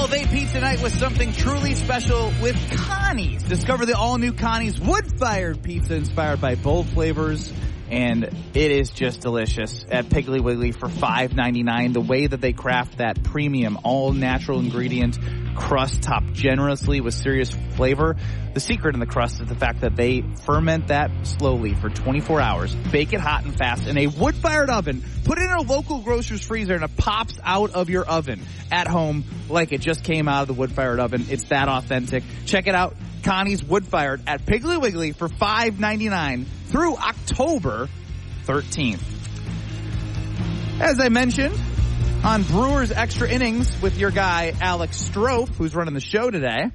Elevate Pizza Night with something truly special with Connie's. Discover the all-new Connie's wood-fired pizza inspired by bold flavors, and it is just delicious at Piggly Wiggly for $5.99. The way that they craft that premium, all-natural ingredient crust topped generously with serious flavor. The secret in the crust is the fact that they ferment that slowly for 24 hours, bake it hot and fast in a wood-fired oven, put it in a local grocer's freezer, and it pops out of your oven at home like it just came out of the wood-fired oven. It's that authentic. Check it out. Connie's Wood-Fired at Piggly Wiggly for $5.99 through October 13th. As I mentioned, on Brewers Extra Innings with your guy, Alex Strofe, who's running the show today,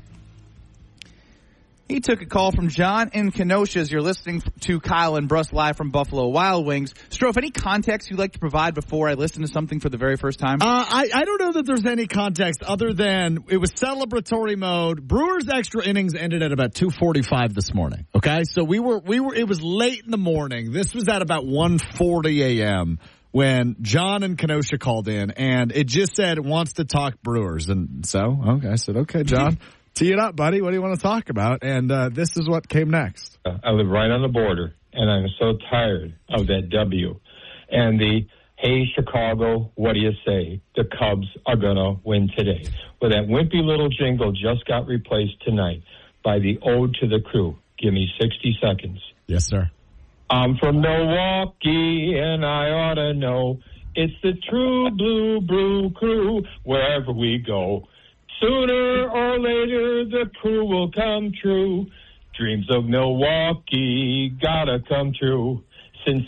he took a call from John in Kenosha as you're listening to Kyle and Bruss live from Buffalo Wild Wings. Strofe, any context you'd like to provide before I listen to something for the very first time? I don't know that there's any context other than it was celebratory mode. Brewers Extra Innings ended at about 2:45 this morning. Okay, so we were. It was late in the morning. This was at about 1:40 a.m. when John in Kenosha called in, and it just said it wants to talk Brewers, and so okay, I said, okay, John. Tee it up, buddy. What do you want to talk about? And this is what came next. I live right on the border, and I'm so tired of that W. And the, hey, Chicago, what do you say? The Cubs are going to win today. Well, that wimpy little jingle just got replaced tonight by the Ode to the Crew. Give me 60 seconds. Yes, sir. I'm from Milwaukee, and I ought to know. It's the true blue brew crew wherever we go. Sooner or later, the crew will come true. Dreams of Milwaukee gotta come true. Since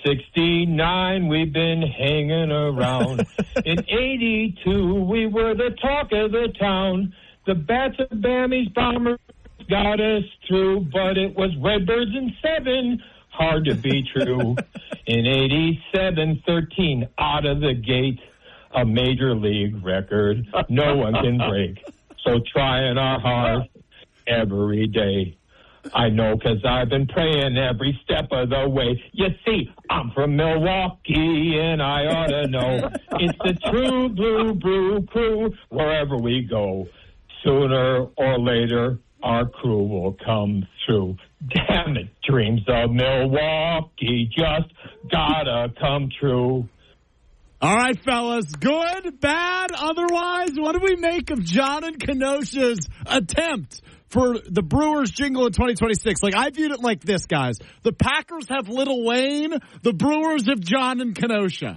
69, we've been hanging around. In 82, we were the talk of the town. The Bats of Bammy's Bombers got us through, but it was Redbirds in 7. Hard to be true. In 87, 13 out of the gate. A major league record no one can break. So trying our hard every day. I know 'cause I've been praying every step of the way. You see, I'm from Milwaukee and I ought to know. It's the true blue brew crew wherever we go. Sooner or later, our crew will come through. Damn it, dreams of Milwaukee just gotta come true. All right, fellas. Good, bad, otherwise? What do we make of John and Kenosha's attempt for the Brewers jingle in 2026? Like, I viewed it like this, guys. The Packers have Lil Wayne. The Brewers have John and Kenosha.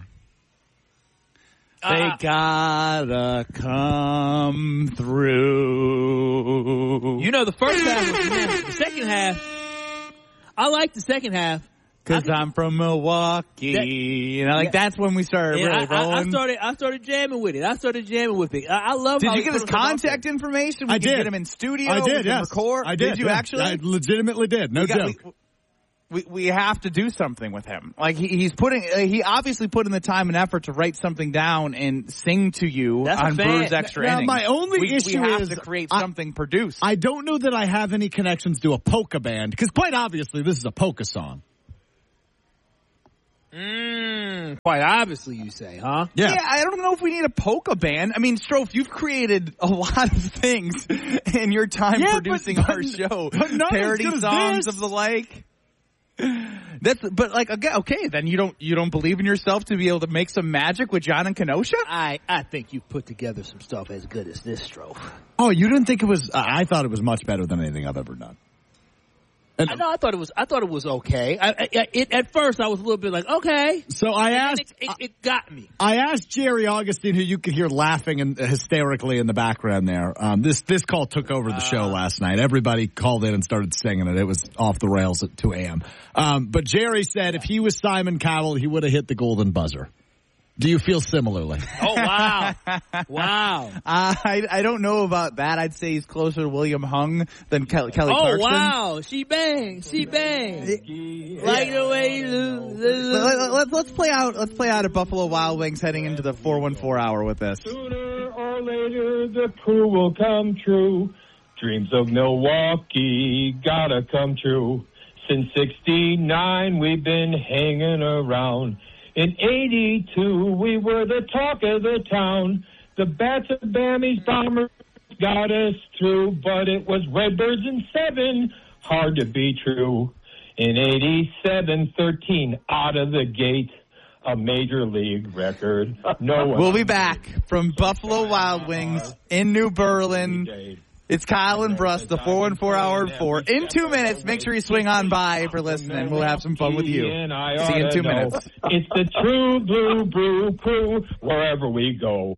They gotta come through. You know, the first half was the second half, I like the second half. Because I'm from Milwaukee. That's when we started really rolling. I started jamming with it. I love Did you get his contact information? I did. Get him in studio? I did, yes. Record? I did. Did you actually? I legitimately did. No joke. We have to do something with him. Like, he obviously put in the time and effort to write something down and sing to you on Brewers Extra Innings. My only issue we have is to create something produced. I don't know that I have any connections to a polka band, because quite obviously this is a polka song. Quite obviously, you say, huh? Yeah, I don't know if we need a polka band. I mean, Strofe, you've created a lot of things in your time producing our show. Parody songs of the like. Okay, then you don't believe in yourself to be able to make some magic with John and Kenosha? I think you've put together some stuff as good as this, Strofe. Oh, you didn't think it was? I thought it was much better than anything I've ever done. I thought it was okay. At first, I was a little bit like, okay. So I asked. It got me. I asked Jerry Augustine, who you could hear laughing and hysterically in the background there. This call took over the show last night. Everybody called in and started singing it. It was off the rails at 2 a.m. But Jerry said if he was Simon Cowell, he would have hit the golden buzzer. Do you feel similarly? Oh, wow. Wow. I don't know about that. I'd say he's closer to William Hung than Kelly Clarkson. Oh, wow. She bang. Like the way Let's play out a Buffalo Wild Wings heading into the 414 hour with this. Sooner or later, the crew will come true. Dreams of Milwaukee gotta come true. Since 69, we've been hanging around. In 82, we were the talk of the town. The Bats of Bammy's Bombers got us through, but it was Redbirds in 7. Hard to be true. In 87, 13 out of the gate. A major league record. No one. We'll be back from Buffalo Wild Wings in New Berlin. It's Kyle and Bruss, the 414 Hour 4. In 2 minutes, make sure you swing on by for listening. We'll have some fun with you. See you in 2 minutes. It's the True Blue Brew Crew wherever we go.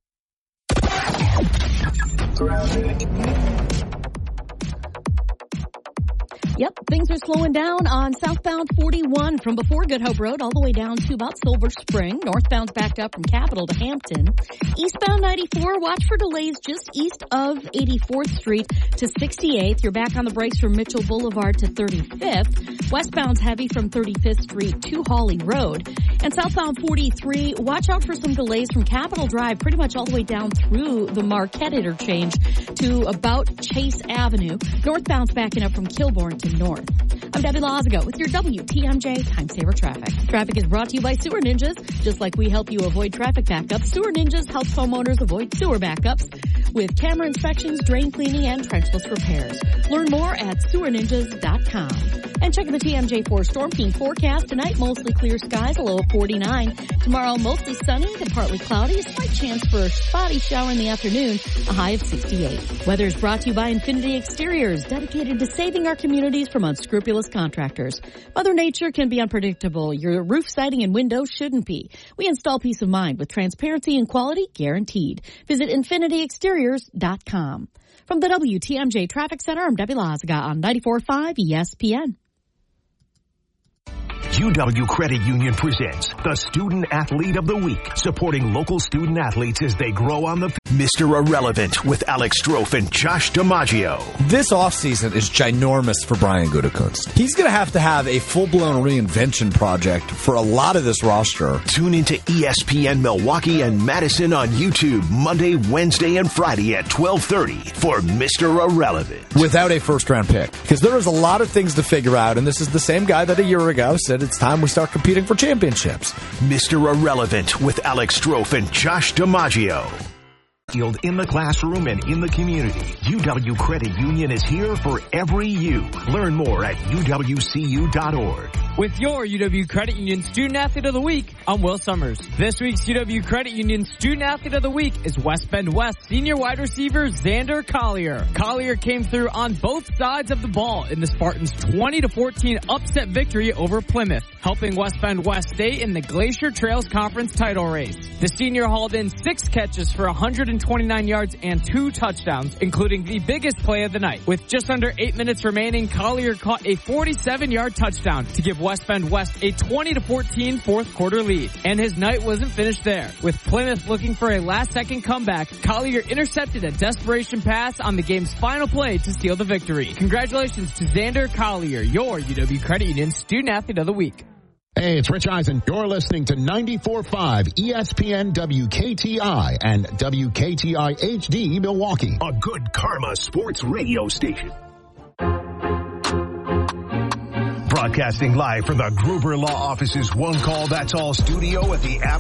Yep, things are slowing down on southbound 41 from before Good Hope Road all the way down to about Silver Spring. Northbound's backed up from Capitol to Hampton. Eastbound 94, watch for delays just east of 84th Street to 68th. You're back on the brakes from Mitchell Boulevard to 35th. Westbound's heavy from 35th Street to Hawley Road. And southbound 43, watch out for some delays from Capitol Drive pretty much all the way down through the Marquette interchange to about Chase Avenue. Northbound's backing up from Kilbourne to North. I'm Debbie Lazago with your WTMJ Time Saver Traffic. Traffic is brought to you by Sewer Ninjas. Just like we help you avoid traffic backups, Sewer Ninjas helps homeowners avoid sewer backups with camera inspections, drain cleaning, and trenchless repairs. Learn more at sewerninjas.com. And check the TMJ4 Storm King forecast. Tonight, mostly clear skies, a low of 49. Tomorrow, mostly sunny to partly cloudy. A slight chance for a spotty shower in the afternoon, a high of 68. Weather is brought to you by Infinity Exteriors, dedicated to saving our communities from unscrupulous contractors. Mother Nature can be unpredictable. Your roof siding and windows shouldn't be. We install peace of mind with transparency and quality guaranteed. Visit infinityexteriors.com. From the WTMJ Traffic Center, I'm Debbie Lazaga on 94.5 ESPN. UW Credit Union presents the Student Athlete of the Week, supporting local student athletes as they grow on the Mr. Irrelevant with Alex Strofe and Josh DiMaggio. This offseason is ginormous for Brian Gutekunst. He's going to have a full-blown reinvention project for a lot of this roster. Tune into ESPN Milwaukee and Madison on YouTube Monday, Wednesday, and Friday at 12:30 for Mr. Irrelevant. Without a first-round pick. Because there is a lot of things to figure out, and this is the same guy that a year ago said it's time we start competing for championships. Mr. Irrelevant with Alex Strofe and Josh DiMaggio. Field in the classroom and in the community. UW Credit Union is here for every you. Learn more at uwcu.org. With your UW Credit Union Student Athlete of the Week, I'm Will Summers. This week's UW Credit Union Student Athlete of the Week is West Bend West senior wide receiver Xander Collier. Collier came through on both sides of the ball in the Spartans' 20-14 upset victory over Plymouth, helping West Bend West stay in the Glacier Trails Conference title race. The senior hauled in 6 catches for 129 yards and 2 touchdowns, including the biggest play of the night. With just under 8 minutes remaining, Collier caught a 47-yard touchdown to give West Bend West a 20-14 fourth quarter lead. And his night wasn't finished there. With Plymouth looking for a last-second comeback, Collier intercepted a desperation pass on the game's final play to seal the victory. Congratulations to Xander Collier, your UW Credit Union Student Athlete of the Week. Hey, it's Rich Eisen. You're listening to 94.5 ESPN WKTI and WKTI HD Milwaukee. A good karma sports radio station. Broadcasting live from the Gruber Law Office's One Call That's All studio at the